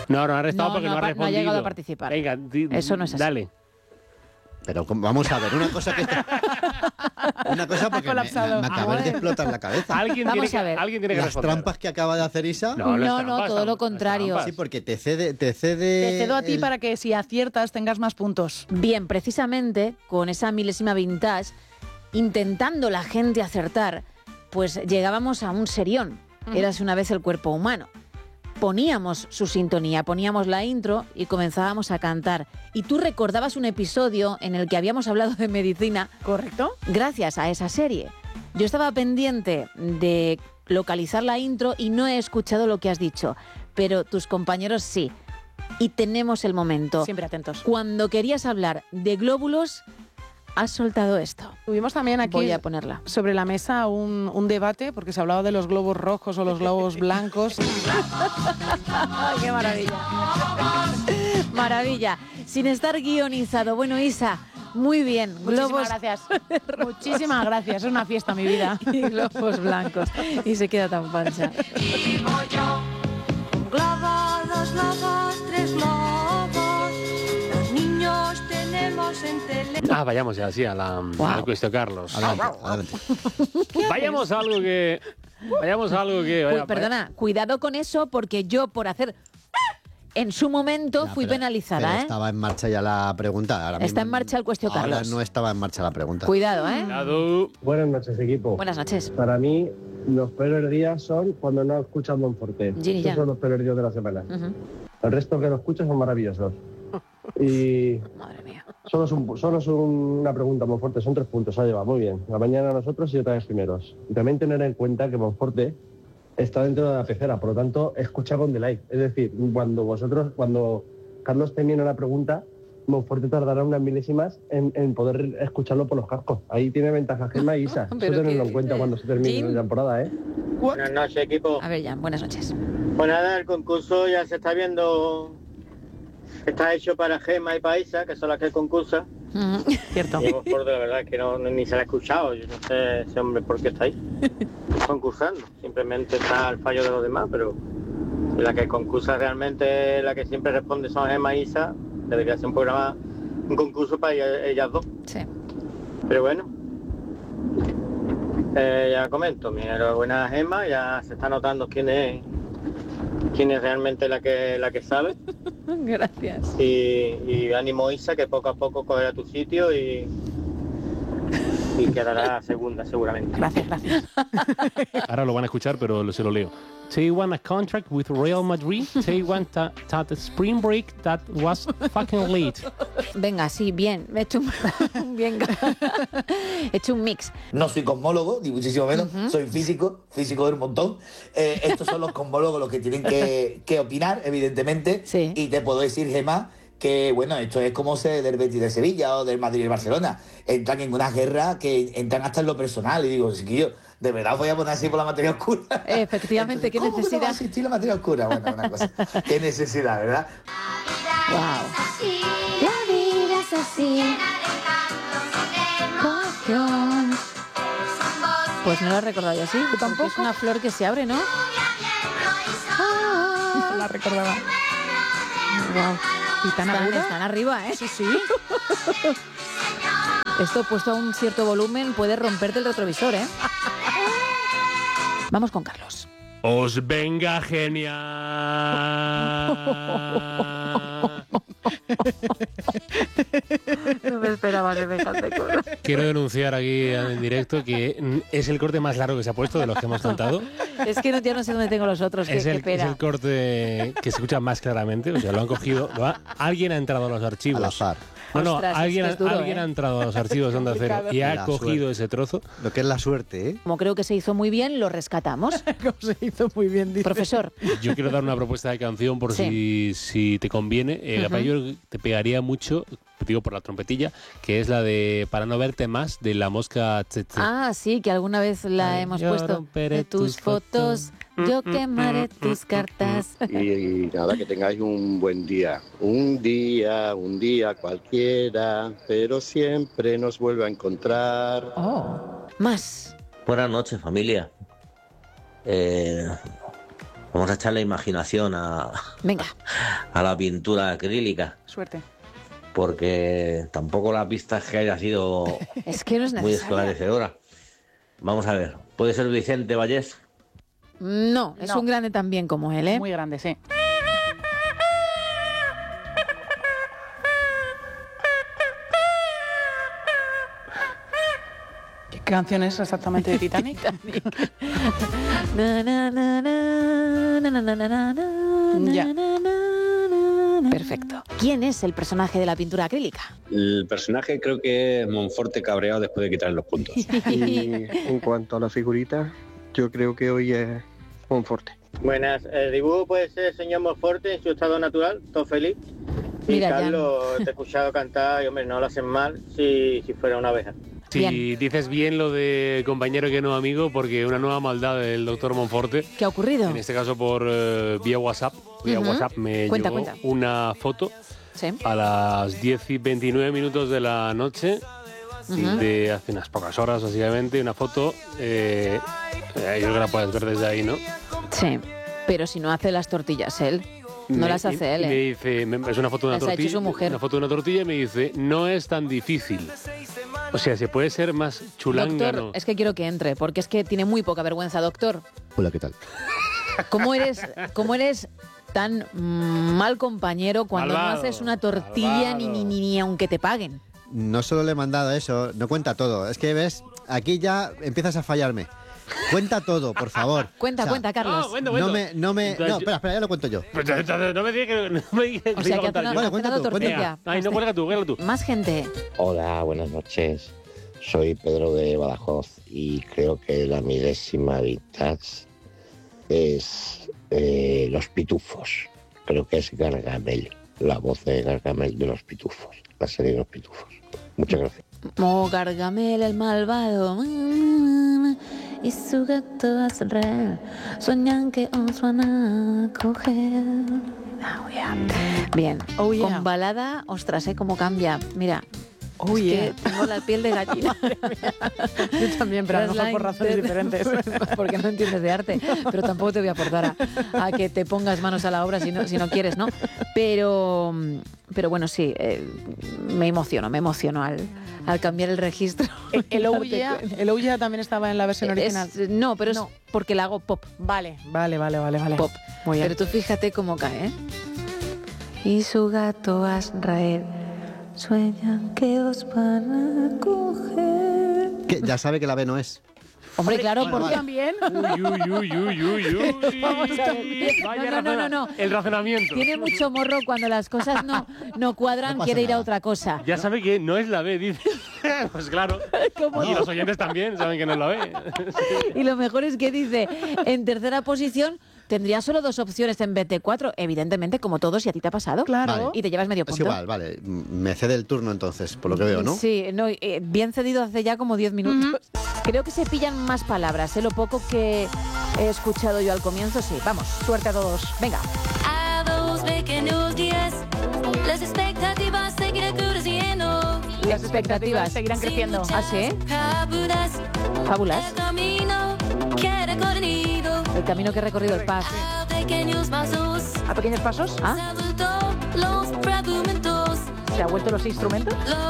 No ha restado porque no ha respondido. No ha llegado a participar. Venga, eso no es así. Dale. Pero vamos a ver, una cosa porque me acaba de explotar la cabeza. Alguien tiene que Las responder. trampas que acaba de hacer Isa. No, todo lo contrario. Sí, porque te cede. Te cedo a ti para que si aciertas tengas más puntos. Bien, precisamente con esa milésima vintage, intentando la gente acertar, pues llegábamos a un serión. Érase una vez el cuerpo humano. Poníamos su sintonía, poníamos la intro y comenzábamos a cantar. Y tú recordabas un episodio en el que habíamos hablado de medicina. ¿Correcto? Gracias a esa serie. Yo estaba pendiente de localizar la intro y no he escuchado lo que has dicho, pero tus compañeros sí. Y tenemos el momento. Siempre atentos. Cuando querías hablar de glóbulos, has soltado esto. Tuvimos también aquí Voy a ponerla. sobre la mesa un debate, porque se hablaba de los globos rojos o los globos blancos. ¡Qué maravilla! Maravilla. Sin estar guionizado. Bueno, Isa, muy bien. Muchísimas gracias. Muchísimas gracias. Es una fiesta, mi vida. Y globos blancos. Y se queda tan pancha. Dos globos, 3 globos. Los niños tenemos en tele. Vayamos ya así al cuestión, Carlos. Adelante. Vayamos a algo que... Uy, perdona, cuidado con eso, porque yo por hacer... En su momento fui penalizada, pero estaba en marcha ya la pregunta. Ahora Está mismo, en marcha el cuestión, ahora Carlos. no estaba en marcha la pregunta. Cuidado, ¿eh? Cuidado. Buenas noches, equipo. Buenas noches. Para mí, los peores días son cuando no escuchas Monforte. Ginny Esos Jan. son los peores días de la semana. Ujú. El resto que lo escuchas son maravillosos. Y Madre mía. solo es una pregunta, Monforte. Son 3 puntos, ha llevado muy bien. La mañana nosotros y otra vez primeros. Y también tener en cuenta que Monforte está dentro de la pecera, por lo tanto, escucha con delay. Es decir, cuando Carlos termine la pregunta, Monforte tardará unas milésimas en poder escucharlo por los cascos. Ahí tiene ventaja Gemma y Isa. Eso tenerlo en cuenta cuando se termine la temporada, ¿eh? Buenas noches, equipo. A ver, Jan, buenas noches. Pues nada, el concurso ya se está viendo. Está hecho para Gemma y para Isa, que son las que concursan. Cierto. Y Monforte, la verdad es que ni se la ha escuchado. Yo no sé ese hombre por qué está ahí concursando. Simplemente está al fallo de los demás, pero la que concursa realmente, la que siempre responde son Gemma y Isa. Debería ser un concurso para ellas dos. Sí. Pero bueno, ya comento, mi enhorabuena a Gemma, ya se está notando quién es realmente la que sabe. Gracias. Y ánimo, Isa, que poco a poco cogerá tu sitio y quedará segunda seguramente. Gracias. Ahora lo van a escuchar, pero se lo leo. They want a contract with Real Madrid. They want that spring break that was fucking late. Venga, sí, bien. He hecho He hecho un mix. No soy cosmólogo, ni muchísimo menos. Soy físico del montón. Estos son los cosmólogos los que tienen que opinar, evidentemente. Sí. Y te puedo decir, Gemma, que bueno, esto es como ser del Betis de Sevilla o del Madrid y el Barcelona. Entran en una guerra que entran hasta en lo personal. Y digo, chiquillo, ¿de verdad voy a poner así por la materia oscura? Efectivamente, qué ¿Cómo necesidad. que no va a existir la materia oscura? Bueno, una cosa. Qué necesidad, ¿verdad? Wow. La vida es así. Pues no lo he recordado yo, ¿sí? ¿Tú tampoco? Es una flor que se abre, ¿no? La recordaba. Wow. ¿Y tan aguda? Están arriba, ¿eh? Sí, sí. Esto puesto a un cierto volumen puede romperte el retrovisor, ¿eh? Vamos con Carlos. ¡Os venga genial! No me esperaba semejante cosa. Quiero denunciar aquí en directo que es el corte más largo que se ha puesto de los que hemos cantado. Es que ya no sé dónde tengo los otros, Es qué el pena. corte que se escucha más claramente. O sea, lo han cogido. Alguien ha entrado a los archivos. Al azar. No, Ostras, alguien, es que es duro, alguien ¿eh? ha entrado a los archivos de Onda Cero y ha La cogido suerte. ese trozo. Lo que es la suerte, ¿eh? Como creo que se hizo muy bien, lo rescatamos. Como se hizo muy bien, dice. Profesor. Yo quiero dar una propuesta de canción por Sí. si te conviene. Yo te pegaría mucho, te digo por la trompetilla, que es la de Para no verte más, de La Mosca Tsetse. Ah, sí, que alguna vez la hemos Yo puesto. romperé De tus fotos, yo quemaré tus cartas. Y nada, que tengáis un buen día. Un día cualquiera, pero siempre nos vuelve a encontrar. Más. Buenas noches, familia. Vamos a echar la imaginación Venga. a la pintura acrílica, Suerte. porque tampoco la pista es que haya sido Es que no es muy necesario. esclarecedora. Vamos a ver, ¿puede ser Vicente Vallés? No, es No. un grande también como él, ¿eh? Muy grande, sí. ¿Qué canción es exactamente de Titanic? Na, na, na, na, na, na, na, na, na, Ya. na, na, na. Perfecto. ¿Quién es el personaje de la pintura acrílica? El personaje creo que es Monforte cabreado después de quitarle los puntos. Y en cuanto a la figurita, yo creo que hoy es Monforte. Buenas, el dibujo puede ser el señor Monforte en su estado natural, todo feliz. Y Mira, Carlos, te he escuchado cantar y hombre, no lo hacen mal si fuera una abeja. Si Bien. dices bien lo de compañero que no amigo, porque una nueva maldad del doctor Monforte, ¿Qué ha ocurrido? en este caso por vía WhatsApp, Ujú. me Cuenta, llegó cuenta. una foto Sí. a las 10:29 de la noche, Ujú. de hace unas pocas horas básicamente, una foto, yo creo que la puedes ver desde ahí, ¿no? Sí. Pero si no hace las tortillas él, no las hace él, y me ¿eh? dice, es una foto de una Las ha hecho tortilla, su mujer. una foto de una tortilla y me dice, no es tan difícil. O sea, se puede ser más chulángano. Doctor, es que quiero que entre, porque es que tiene muy poca vergüenza, doctor. Hola, ¿qué tal? ¿Cómo eres tan mal compañero cuando Malvado, no haces una tortilla malvado. ni aunque te paguen? No solo le he mandado eso, no cuenta todo. Es que ves, aquí ya empiezas a fallarme. Cuenta todo, por favor. Cuenta, O sea, cuenta, Carlos. No, espera, ya lo cuento yo. Pues entonces, no me digas que no me digas que O sea, que iba a hace contar una, yo. Bueno, hace cuenta una tú, cuenta tortilla. Venga, ay, no, cuelga tú. Más gente. Hola, buenas noches. Soy Pedro de Badajoz y creo que la milésima vintage es Los Pitufos. Creo que es Gargamel, la voz de Gargamel de Los Pitufos, la serie de Los Pitufos. Muchas gracias. Oh, Gargamel el malvado y su gato azul soñan que os van a coger. Oh, yeah. Bien, Oh, yeah. con balada, ostras, cómo cambia. Mira, Oh, es yeah. que tengo la piel de gallina. Yo también, pero a lo mejor por razones diferentes. Porque no entiendes de arte, pero tampoco te voy a aportar a que te pongas manos a la obra si no quieres, ¿no? Pero bueno, sí, me emociono al cambiar el registro. El Oh Yeah también estaba en la versión original. No, pero No. es porque la hago pop. Vale. Pop. Muy bien. Pero tú fíjate cómo cae, ¿eh? Y su gato Azrael sueñan que os van a coger. Que ya sabe que la B no es. Hombre, claro, bueno, porque vale. también. Uy. Vamos a ver. Vaya No. El razonamiento. Tiene mucho morro cuando las cosas no cuadran, No pasa quiere ir a nada. otra cosa. Ya sabe que no es la B, dice. Pues claro. ¿Cómo Y no? los oyentes también saben que no es la B. Y lo mejor es que dice, en tercera posición tendría solo 2 opciones en vez de 4. Evidentemente, como todos, y a ti te ha pasado. Claro. Vale. Y te llevas medio Es punto. igual, vale. Me cede el turno entonces, por lo que veo, ¿no? Sí, no, bien cedido hace ya como 10 minutos. Creo que se pillan más palabras, lo poco que he escuchado yo al comienzo, sí. Vamos, suerte a todos. Venga. A dos pequeños días, las expectativas seguirán creciendo. Las expectativas seguirán creciendo. ¿Ah, sí? Fábulas, Fábulas. el camino que he recorrido. El camino que he recorrido, el paz. A pequeños pasos, ¿A pequeños pasos? ¿Ah? se han vuelto los fragmentos. ¿Se han vuelto los instrumentos? Los